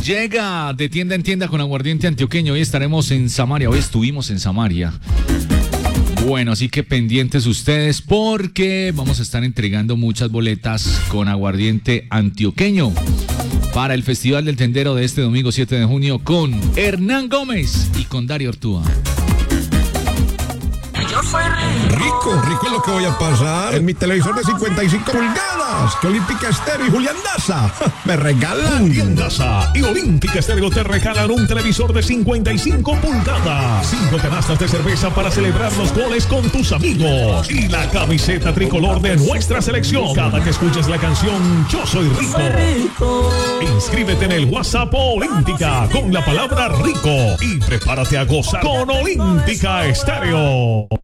Llega de tienda en tienda con aguardiente antioqueño. Hoy estaremos en Samaria. Hoy estuvimos en Samaria. Bueno, así que pendientes ustedes porque vamos a estar entregando muchas boletas con aguardiente antioqueño para el Festival del Tendero de este domingo 7 de junio con Hernán Gómez y con Dario Ortúa. Yo soy Rico es lo que voy a pasar en mi televisor de 55 pulgadas que Olímpica Estéreo y Julián Daza me regalan. Julián Daza y Olímpica Estéreo te regalan un televisor de 55 pulgadas, 5 canastas de cerveza para celebrar los goles con tus amigos y la camiseta tricolor de nuestra selección. Cada que escuches la canción Yo Soy Rico, inscríbete en el WhatsApp Olímpica con la palabra rico y prepárate a gozar con Olímpica Estéreo.